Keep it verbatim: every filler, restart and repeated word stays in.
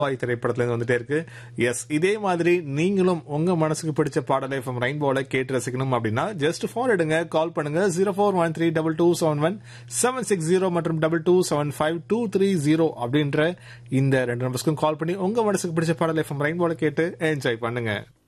பாய் திரைப்படத்துல இருந்து வந்துட்டே இருக்கு. எஸ், இதே மாதிரி நீங்களும் உங்க மனசுக்கு பிடிச்ச பாடலை எஃப்எம் ரெயின்போல கேட்டு ரசிக்கணும் அப்படின்னா ஜஸ்ட் போன் எடுங்க, கால் பண்ணுங்க zero four one three double two seven one seven six zero மற்றும் double two seven five two three zero அப்படின்ற இந்த ரெண்டு நம்பர்ஸ்க்கும் கால் பண்ணி உங்க மனசுக்கு பிடிச்ச பாடலை எஃப்எம் ரெயின்போல கேட்டு என்ஜாய் பண்ணுங்க.